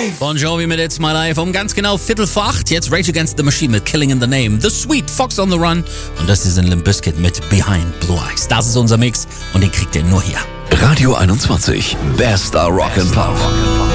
Bon Jovi mit It's My Life um ganz genau 7:45. Jetzt Rage Against the Machine mit Killing in the Name. The Sweet, Fox on the Run. Und das ist in Limp Bizkit mit Behind Blue Eyes. Das ist unser Mix und den kriegt ihr nur hier. Radio 21, bester Rock'n'Pop.